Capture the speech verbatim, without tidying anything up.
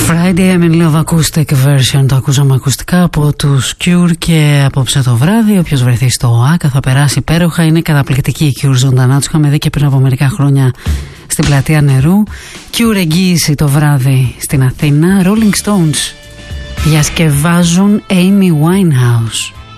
Friday I'm in Love Acoustic Version. Το ακούσαμε ακουστικά από τους Cure και απόψε το βράδυ όποιος βρεθεί στο ΆΚΑ θα περάσει υπέροχα. Είναι καταπληκτική η Cure ζωντανά. Τους είχαμε δει και πριν από μερικά χρόνια στην Πλατεία Νερού. Cure εγγύηση το βράδυ στην Αθήνα. Rolling Stones διασκευάζουν Amy Winehouse.